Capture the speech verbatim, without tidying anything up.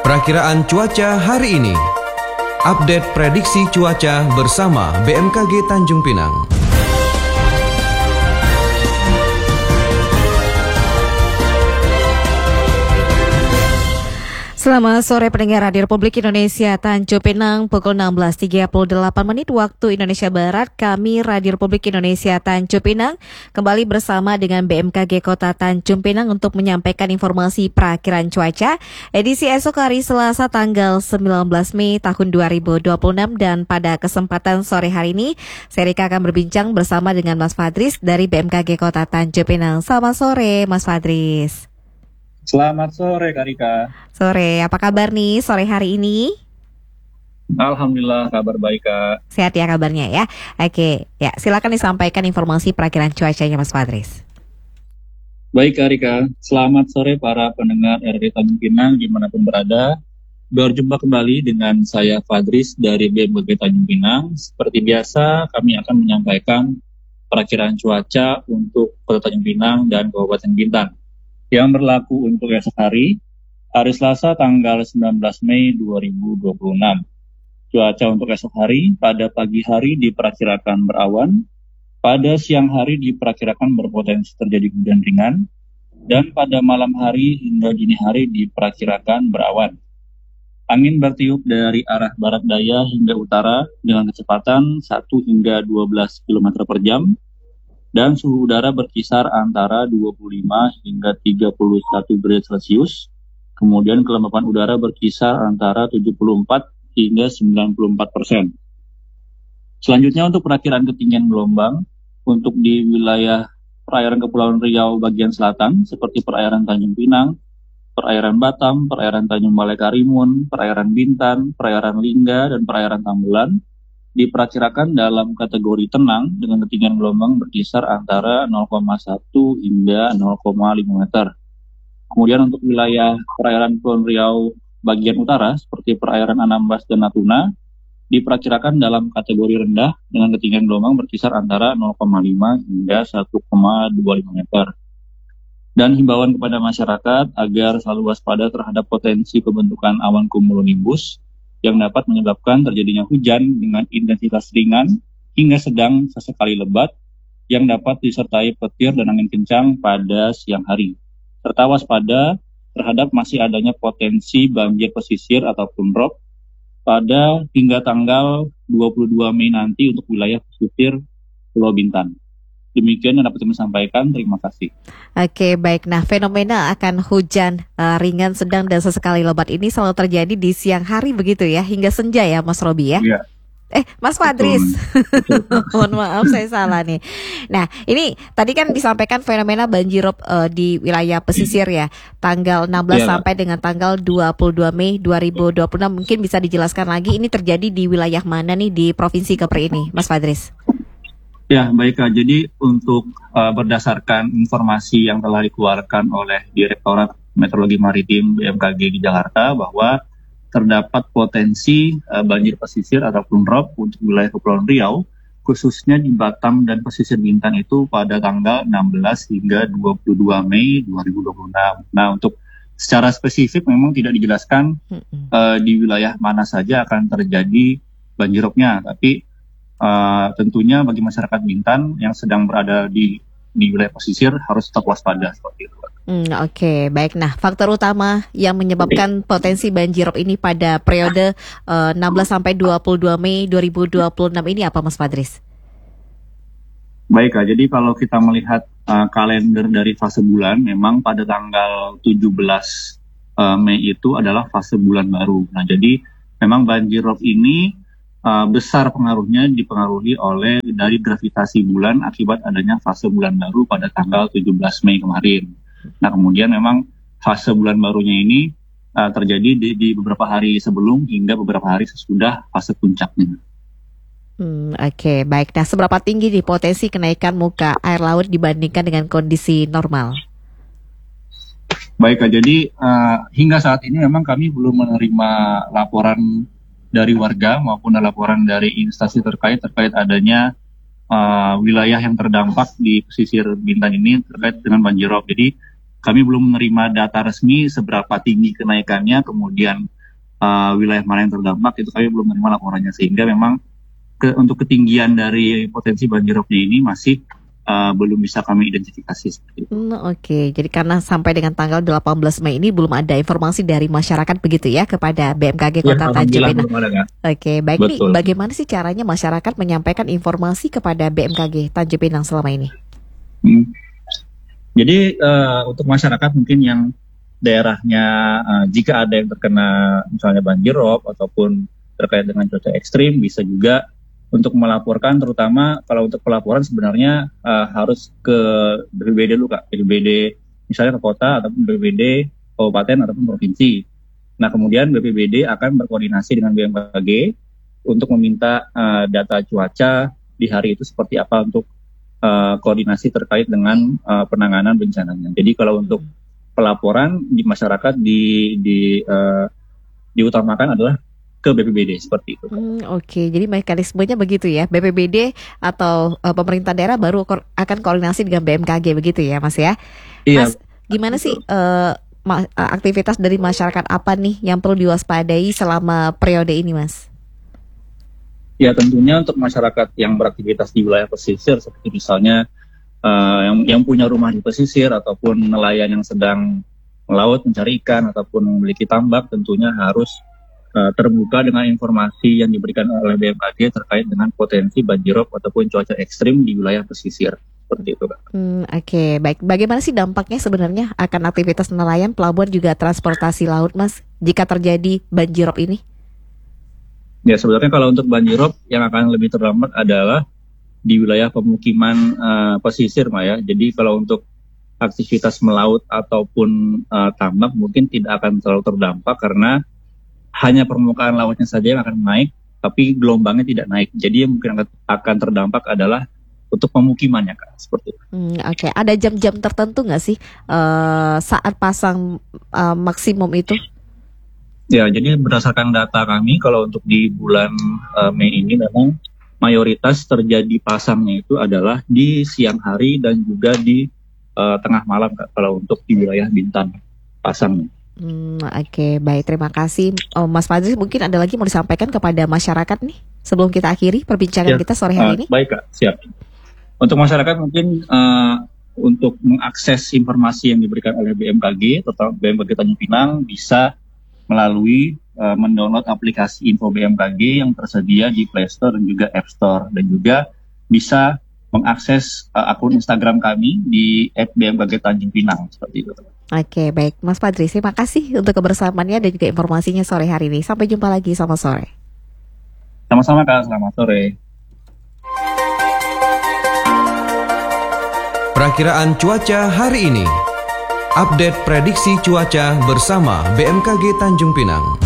Perakiraan cuaca hari ini. Update prediksi cuaca bersama B M K G Tanjung Pinang. Selamat sore pendengar Radio Republik Indonesia Tanjung Pinang, pukul enam belas tiga puluh delapan menit waktu Indonesia Barat. Kami Radio Republik Indonesia Tanjung Pinang kembali bersama dengan B M K G Kota Tanjung Pinang untuk menyampaikan informasi perakiraan cuaca edisi esok hari Selasa tanggal sembilan belas Mei tahun dua ribu dua puluh enam. Dan pada kesempatan sore hari ini saya Rika akan berbincang bersama dengan Mas Fadris dari B M K G Kota Tanjung Pinang. Selamat sore Mas Fadris. Selamat sore Kak Rika. Sore, apa kabar nih sore hari ini? Alhamdulillah kabar baik Kak. Sehat ya kabarnya ya. Oke, ya silakan disampaikan informasi perakiraan cuacanya Mas Fadris. Baik Kak Rika, selamat sore para pendengar R R I Tanjung Pinang dimanapun berada. Berjumpa kembali dengan saya Fadris dari B M K G Tanjung Pinang. Seperti biasa kami akan menyampaikan perakiraan cuaca untuk Kota Tanjung Pinang dan Kabupaten Bintan yang berlaku untuk esok hari, hari Selasa tanggal sembilan belas Mei dua ribu dua puluh enam. Cuaca untuk esok hari, pada pagi hari diperkirakan berawan, pada siang hari diperkirakan berpotensi terjadi hujan ringan, dan pada malam hari hingga dini hari diperkirakan berawan. Angin bertiup dari arah barat daya hingga utara dengan kecepatan satu hingga dua belas kilometer per jam, dan suhu udara berkisar antara dua puluh lima hingga tiga puluh satu derajat Celcius. Kemudian kelembapan udara berkisar antara tujuh puluh empat hingga sembilan puluh empat persen. Selanjutnya untuk perakiraan ketinggian gelombang, untuk di wilayah perairan Kepulauan Riau bagian selatan, seperti perairan Tanjung Pinang, perairan Batam, perairan Tanjung Balai Karimun, perairan Bintan, perairan Lingga, dan perairan Tambelan, diperkirakan dalam kategori tenang dengan ketinggian gelombang berkisar antara nol koma satu hingga nol koma lima meter. Kemudian untuk wilayah perairan Kepulauan Riau bagian utara seperti perairan Anambas dan Natuna diperkirakan dalam kategori rendah dengan ketinggian gelombang berkisar antara nol koma lima hingga satu koma dua lima meter. Dan himbauan kepada masyarakat agar selalu waspada terhadap potensi pembentukan awan cumulonimbus yang dapat menyebabkan terjadinya hujan dengan intensitas ringan hingga sedang sesekali lebat yang dapat disertai petir dan angin kencang pada siang hari. Serta waspada terhadap masih adanya potensi banjir pesisir ataupun rob pada hingga tanggal dua puluh dua Mei nanti untuk wilayah pesisir Pulau Bintan. Demikian yang dapat kami sampaikan, terima kasih. Oke, baik. Nah, fenomena akan hujan uh, ringan, sedang, dan sesekali lebat ini selalu terjadi di siang hari begitu ya, hingga senja ya Mas Robi ya? Iya. Eh, Mas Fadris. Mohon maaf saya salah nih. Nah, ini tadi kan disampaikan fenomena banjirop uh, di wilayah pesisir ya, tanggal enam belas ya, sampai dengan tanggal dua puluh dua Mei dua ribu dua puluh enam. Mungkin bisa dijelaskan lagi ini terjadi di wilayah mana nih di Provinsi Kepri ini, Mas Fadris? Ya, baik Kak. Jadi untuk uh, berdasarkan informasi yang telah dikeluarkan oleh Direktorat Meteorologi Maritim B M K G di Jakarta bahwa terdapat potensi uh, banjir pesisir ataupun rob untuk wilayah Kepulauan Riau, khususnya di Batam dan pesisir Bintan itu pada tanggal enam belas hingga dua puluh dua Mei dua ribu dua puluh enam. Nah, untuk secara spesifik memang tidak dijelaskan uh, di wilayah mana saja akan terjadi banjirobnya, tapi Uh, tentunya bagi masyarakat Bintan yang sedang berada di di wilayah pesisir harus tetap waspada seperti itu. Hmm, Oke, okay. Baik. Nah, faktor utama yang menyebabkan potensi banjirop ini pada periode uh, enam belas sampai dua puluh dua Mei dua ribu dua puluh enam ini apa, Mas Fadris? Baik Kak, jadi kalau kita melihat uh, kalender dari fase bulan, memang pada tanggal tujuh belas uh, Mei itu adalah fase bulan baru. Nah, jadi memang banjirop ini Uh, besar pengaruhnya dipengaruhi oleh dari gravitasi bulan akibat adanya fase bulan baru pada tanggal tujuh belas Mei kemarin. Nah, kemudian memang fase bulan barunya ini uh, terjadi di, di beberapa hari sebelum hingga beberapa hari sesudah fase puncaknya. Hmm, Oke, okay. Baik. Nah, seberapa tinggi di potensi kenaikan muka air laut dibandingkan dengan kondisi normal? Baik Kak, jadi uh, hingga saat ini memang kami belum menerima laporan dari warga maupun laporan dari instansi terkait terkait adanya uh, wilayah yang terdampak di pesisir Bintan ini terkait dengan banjirop. Jadi kami belum menerima data resmi seberapa tinggi kenaikannya, kemudian uh, wilayah mana yang terdampak itu kami belum menerima laporannya, sehingga memang ke, untuk ketinggian dari potensi banjirropnya ini masih uh, belum bisa kami identifikasi seperti itu. Hmm, Oke, okay. Jadi karena sampai dengan tanggal delapan belas Mei ini belum ada informasi dari masyarakat begitu ya kepada B M K G Kota Ya, Tanjung Pinang. Oke, okay, baik. Betul. Nih, bagaimana sih caranya masyarakat menyampaikan informasi kepada B M K G Tanjung Pinang selama ini? Hmm. Jadi uh, untuk masyarakat mungkin yang daerahnya uh, jika ada yang terkena misalnya banjirop ataupun terkait dengan cuaca ekstrim, bisa juga untuk melaporkan, terutama kalau untuk pelaporan sebenarnya uh, harus ke B P B D dulu Kak, B P B D misalnya ke kota ataupun B P B D kabupaten ataupun provinsi. Nah kemudian B P B D akan berkoordinasi dengan B M K G untuk meminta uh, data cuaca di hari itu seperti apa untuk uh, koordinasi terkait dengan uh, penanganan bencananya. Jadi kalau untuk pelaporan di masyarakat di, di uh, diutamakan adalah ke B P B D seperti itu. Hmm, Oke, okay. Jadi mekanismenya begitu ya. B P B D atau uh, pemerintah daerah baru ko- akan koordinasi dengan B M K G begitu ya, Mas ya. Iya. Mas, gimana sih uh, ma- aktivitas dari masyarakat apa nih yang perlu diwaspadai selama periode ini, Mas? Ya tentunya untuk masyarakat yang beraktivitas di wilayah pesisir seperti misalnya uh, yang yang punya rumah di pesisir ataupun nelayan yang sedang melaut mencari ikan ataupun memiliki tambak, tentunya harus terbuka dengan informasi yang diberikan oleh B M K G terkait dengan potensi banjirop ataupun cuaca ekstrim di wilayah pesisir seperti itu, Kak. Hmm, Oke, okay. Baik. Bagaimana sih dampaknya sebenarnya akan aktivitas nelayan, pelabuhan juga transportasi laut, Mas, jika terjadi banjirop ini? Ya sebenarnya kalau untuk banjirop yang akan lebih terdampak adalah di wilayah pemukiman uh, pesisir, Mbak ya. Jadi kalau untuk aktivitas melaut ataupun uh, tambak mungkin tidak akan terlalu terdampak karena hanya permukaan lautnya saja yang akan naik, tapi gelombangnya tidak naik. Jadi yang mungkin akan terdampak adalah untuk pemukimannya, Kak, seperti itu. Hmm, Oke, okay. Ada jam-jam tertentu nggak sih uh, saat pasang uh, maksimum itu? Ya, jadi berdasarkan data kami, kalau untuk di bulan uh, Mei ini memang mayoritas terjadi pasangnya itu adalah di siang hari dan juga di uh, tengah malam, Kak, kalau untuk di wilayah Bintan pasangnya. Hmm, Oke, okay, baik. Terima kasih, oh, Mas Fadris. Mungkin ada lagi mau disampaikan kepada masyarakat nih sebelum kita akhiri perbincangan ya, kita sore hari uh, ini. Baik, Kak, siap. Untuk masyarakat mungkin uh, untuk mengakses informasi yang diberikan oleh B M K G, terutama B M K G Tanjung Pinang, bisa melalui uh, mendownload aplikasi Info B M K G yang tersedia di Play Store dan juga App Store, dan juga bisa mengakses uh, akun Instagram kami di et b m k g tanjung pinang seperti itu. Oke, baik, Mas Fadris, terima kasih untuk kebersamaannya dan juga informasinya sore hari ini. Sampai jumpa lagi, selamat sore. Sama-sama, Kak, selamat sore. Perakiraan cuaca hari ini. Update prediksi cuaca bersama B M K G Tanjung Pinang.